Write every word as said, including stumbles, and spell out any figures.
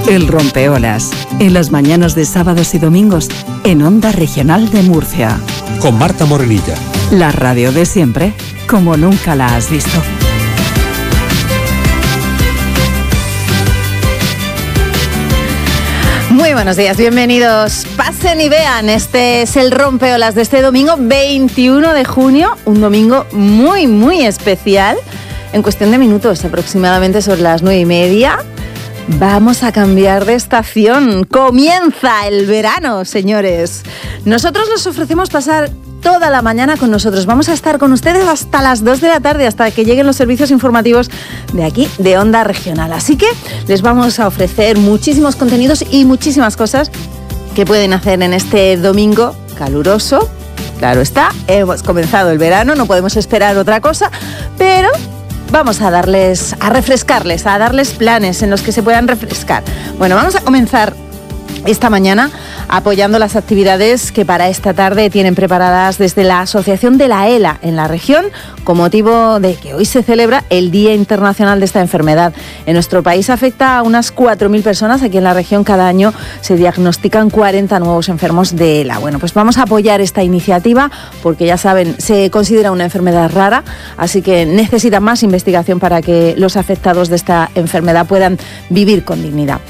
El Rompeolas, en las mañanas de sábados y domingos, en Onda Regional de Murcia. Con Marta Morenilla. La radio de siempre, como nunca la has visto. Muy buenos días, bienvenidos. Pasen y vean, este es el Rompeolas de este domingo veintiuno de junio, un domingo muy, muy especial. En cuestión de minutos, aproximadamente sobre las nueve y media, vamos a cambiar de estación. Comienza el verano, señores. Nosotros les ofrecemos pasar toda la mañana con nosotros. Vamos a estar con ustedes hasta las dos de la tarde, hasta que lleguen los servicios informativos de aquí, de Onda Regional. Así que les vamos a ofrecer muchísimos contenidos y muchísimas cosas que pueden hacer en este domingo caluroso. Claro está, hemos comenzado el verano, no podemos esperar otra cosa, pero vamos a darles, a refrescarles, a darles planes en los que se puedan refrescar. Bueno, vamos a comenzar esta mañana apoyando las actividades que para esta tarde tienen preparadas desde la Asociación de la ELA en la región, con motivo de que hoy se celebra el Día Internacional de esta enfermedad. En nuestro país afecta a unas cuatro mil personas. Aquí en la región cada año se diagnostican cuarenta nuevos enfermos de ELA. Bueno, pues vamos a apoyar esta iniciativa porque ya saben, se considera una enfermedad rara, así que necesita más investigación para que los afectados de esta enfermedad puedan vivir con dignidad.